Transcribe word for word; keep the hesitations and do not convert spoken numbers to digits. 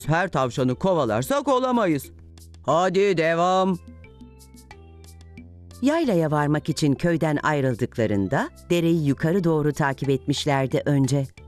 Her tavşanı kovalarsak olamayız. Hadi devam. Yaylaya varmak için köyden ayrıldıklarında dereyi yukarı doğru takip etmişlerdi önce.